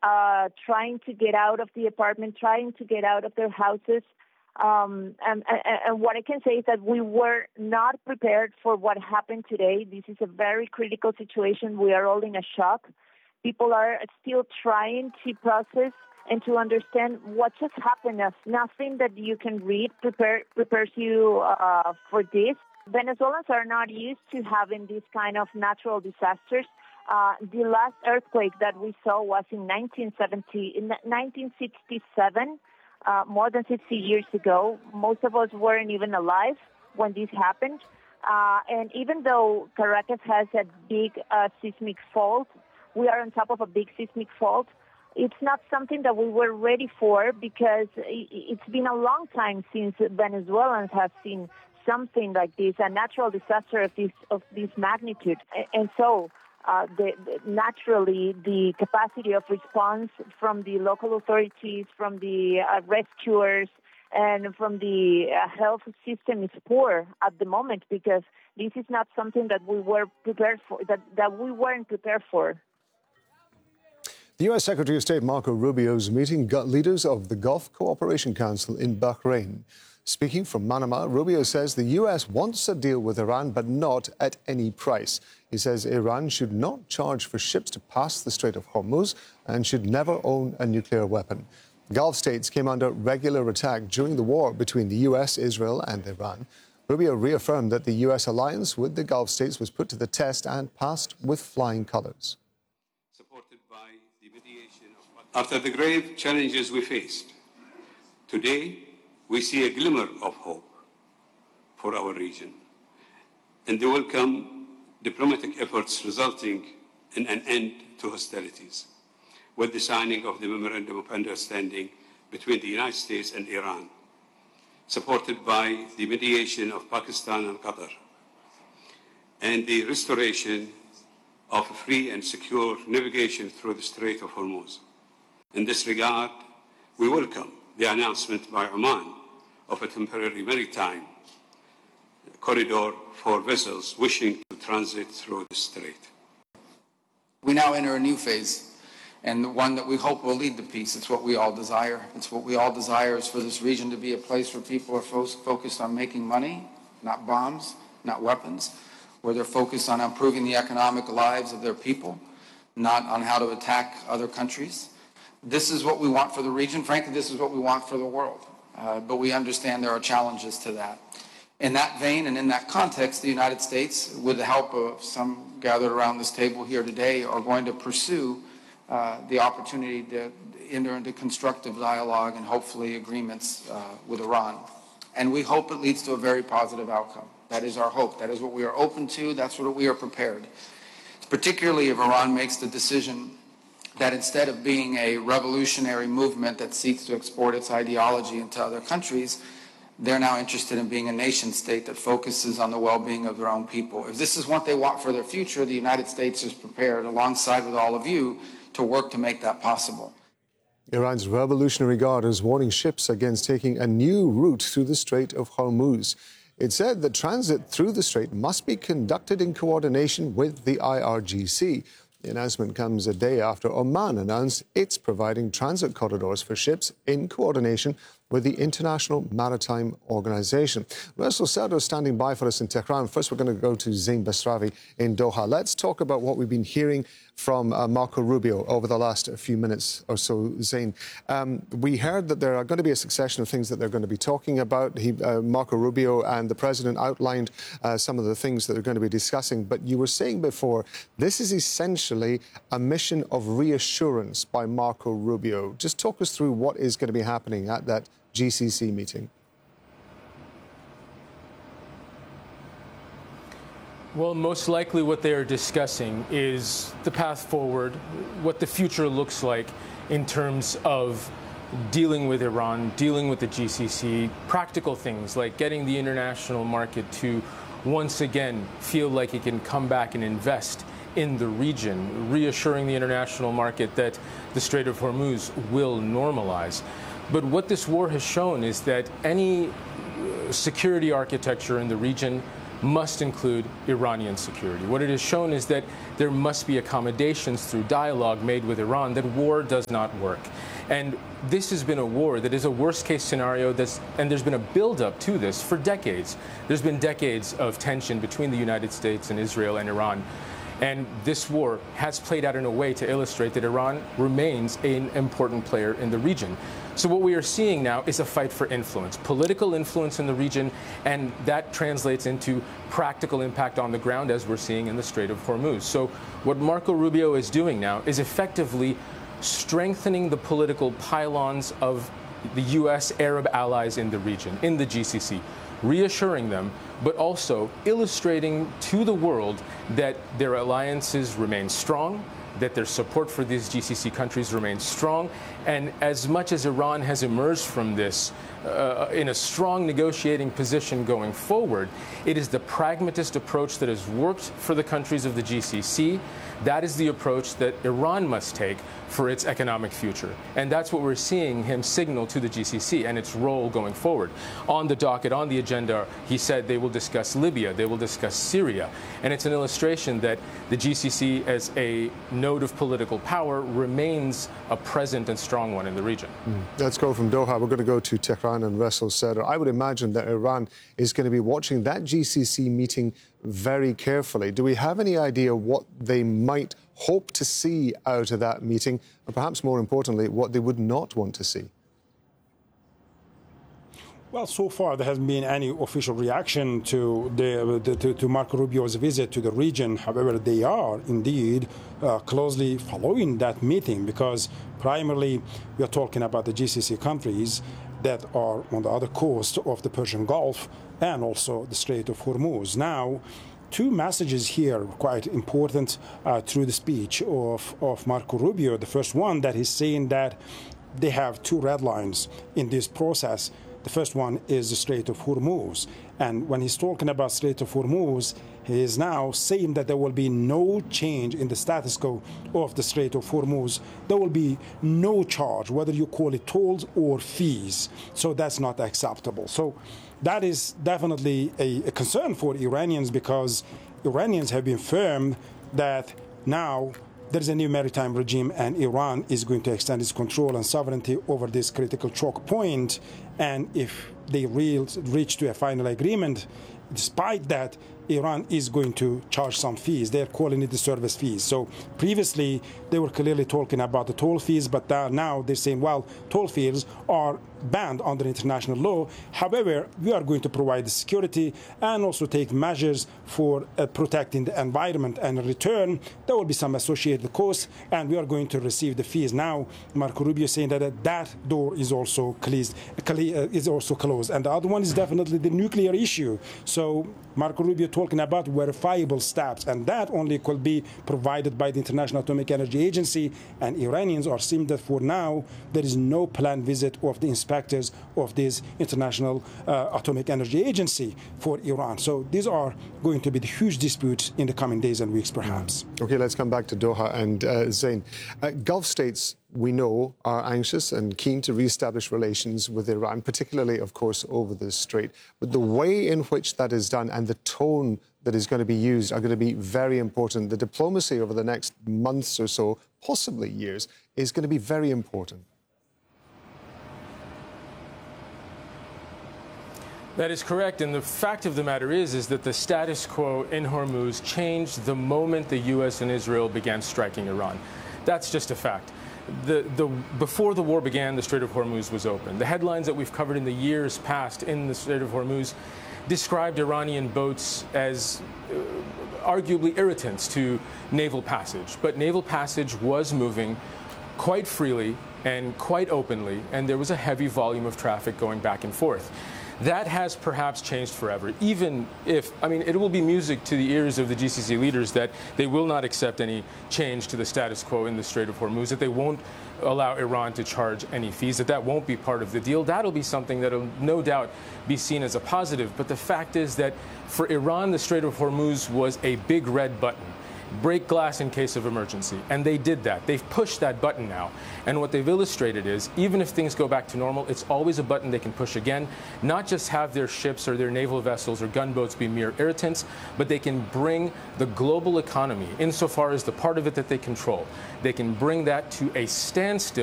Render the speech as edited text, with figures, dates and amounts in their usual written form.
trying to get out of the apartment, trying to get out of their houses. And what I can say is that we were not prepared for what happened today. This is a very critical situation. We are all in a shock. People are still trying to process and to understand what just happened. Nothing that you can read prepares you for this. Venezuelans are not used to having this kind of natural disasters. The last earthquake that we saw was in 1967, more than 60 years ago. Most of us weren't even alive when this happened. And even though Caracas has a big seismic fault, we are on top of a big seismic fault. It's not something that we were ready for because it's been a long time since Venezuelans have seen something like this, a natural disaster of this magnitude. And so naturally, the capacity of response from the local authorities, from the rescuers, and from the health system is poor at the moment because this is not something that we were prepared for, that we weren't prepared for. The U.S. Secretary of State Marco Rubio is meeting leaders of the Gulf Cooperation Council in Bahrain. Speaking from Manama, Rubio says the U.S. wants a deal with Iran, but not at any price. He says Iran should not charge for ships to pass the Strait of Hormuz and should never own a nuclear weapon. Gulf states came under regular attack during the war between the U.S., Israel and Iran. Rubio reaffirmed that the U.S. alliance with the Gulf states was put to the test and passed with flying colors. Supported by the mediation after the grave challenges we faced, today we see a glimmer of hope for our region and the welcome diplomatic efforts resulting in an end to hostilities with the signing of the Memorandum of Understanding between the United States and Iran, supported by the mediation of Pakistan and Qatar, and the restoration of free and secure navigation through the Strait of Hormuz. In this regard, we welcome the announcement by Oman of a temporary maritime corridor for vessels wishing to transit through the strait. We now enter a new phase, and one that we hope will lead to peace. It's what we all desire. It's what we all desire is for this region to be a place where people are focused on making money, not bombs, not weapons, where they're focused on improving the economic lives of their people, not on how to attack other countries. This is what we want for the region. Frankly, this is what we want for the world. But we understand there are challenges to that. In that vein and in that context, the United States, with the help of some gathered around this table here today, are going to pursue the opportunity to enter into constructive dialogue and hopefully agreements with Iran. And we hope it leads to a very positive outcome. That is our hope. That is what we are open to. That's what we are prepared. Particularly if Iran makes the decision that instead of being a revolutionary movement that seeks to export its ideology into other countries, they're now interested in being a nation state that focuses on the well-being of their own people. If this is what they want for their future, the United States is prepared, alongside with all of you, to work to make that possible. Iran's Revolutionary Guard is warning ships against taking a new route through the Strait of Hormuz. It said that transit through the strait must be conducted in coordination with the IRGC. The announcement comes a day after Oman announced it's providing transit corridors for ships in coordination with the International Maritime Organization. Russell Serdo is standing by for us in Tehran. First, we're going to go to Zain Basravi in Doha. Let's talk about what we've been hearing from Marco Rubio over the last few minutes or so, Zain. We heard that there are going to be a succession of things that they're going to be talking about. Marco Rubio and the president outlined some of the things that they're going to be discussing. But you were saying before, this is essentially a mission of reassurance by Marco Rubio. Just talk us through what is going to be happening at that GCC meeting. Well, most likely what they are discussing is the path forward, what the future looks like in terms of dealing with Iran, dealing with the GCC, practical things like getting the international market to once again feel like it can come back and invest in the region, reassuring the international market that the Strait of Hormuz will normalize. But what this war has shown is that any security architecture in the region must include Iranian security. What it has shown is that there must be accommodations through dialogue made with Iran, that war does not work. And this has been a war that is a worst-case scenario, and there's been a build-up to this for decades. There's been decades of tension between the United States and Israel and Iran. And this war has played out in a way to illustrate that Iran remains an important player in the region. So what we are seeing now is a fight for influence, political influence in the region, and that translates into practical impact on the ground, as we're seeing in the Strait of Hormuz. So what Marco Rubio is doing now is effectively strengthening the political pylons of the U.S. Arab allies in the region, in the GCC, reassuring them, but also illustrating to the world that their alliances remain strong, that their support for these GCC countries remains strong. And as much as Iran has emerged from this in a strong negotiating position going forward, it is the pragmatist approach that has worked for the countries of the GCC. That is the approach that Iran must take for its economic future. And that's what we're seeing him signal to the GCC and its role going forward. On the docket, on the agenda, he said they will discuss Libya, they will discuss Syria. And it's an illustration that the GCC, as a node of political power, remains a present and strong one in the region. Let's go from Doha. We're going to go to Tehran and Ressel Sadr. I would imagine that Iran is going to be watching that GCC meeting very carefully. Do we have any idea what they might hope to see out of that meeting, and perhaps more importantly, what they would not want to see? Well, so far there hasn't been any official reaction to Marco Rubio's visit to the region. However, they are indeed closely following that meeting, because primarily we are talking about the GCC countries that are on the other coast of the Persian Gulf and also the Strait of Hormuz. Now, two messages here quite important through the speech of Marco Rubio. The first one, that he's saying that they have two red lines in this process. The first one is the Strait of Hormuz. And when he's talking about Strait of Hormuz, he is now saying that there will be no change in the status quo of the Strait of Hormuz. There will be no charge, whether you call it tolls or fees. So that's not acceptable. So that is definitely a concern for Iranians, because Iranians have been firm that now there is a new maritime regime and Iran is going to extend its control and sovereignty over this critical choke point. And if they reach to a final agreement, despite that, Iran is going to charge some fees. They're calling it the service fees. So previously, they were clearly talking about the toll fees, but now they're saying, well, toll fees are banned under international law. However, we are going to provide the security and also take measures for protecting the environment. And in return, there will be some associated costs, and we are going to receive the fees. Now, Marco Rubio is saying that that door is also closed. And the other one is definitely the nuclear issue. So Marco Rubio talking about verifiable steps, and that only could be provided by the International Atomic Energy Agency. And Iranians are saying that for now, there is no planned visit of the inspectors of this International Atomic Energy Agency for Iran. So these are going to be the huge disputes in the coming days and weeks, perhaps. Okay, let's come back to Doha and Zain. Gulf states, we know, are anxious and keen to re-establish relations with Iran, particularly, of course, over the strait. But the way in which that is done and the tone that is going to be used are going to be very important. The diplomacy over the next months or so, possibly years, is going to be very important. That is correct, and the fact of the matter is that the status quo in Hormuz changed the moment the U.S. and Israel began striking Iran. That's just a fact. Before the war began, the Strait of Hormuz was open. The headlines that we've covered in the years past in the Strait of Hormuz described Iranian boats as arguably irritants to naval passage. But naval passage was moving quite freely and quite openly, and there was a heavy volume of traffic going back and forth. That has perhaps changed forever, even if, it will be music to the ears of the GCC leaders that they will not accept any change to the status quo in the Strait of Hormuz, that they won't allow Iran to charge any fees, that won't be part of the deal. That'll be something that'll no doubt be seen as a positive. But the fact is that for Iran, the Strait of Hormuz was a big red button. break glass in case of emergency. And they did that. They've pushed that button now. And what they've illustrated is, even if things go back to normal, it's always a button they can push again, not just have their ships or their naval vessels or gunboats be mere irritants, but they can bring the global economy, insofar as the part of it that they control, they can bring that to a standstill.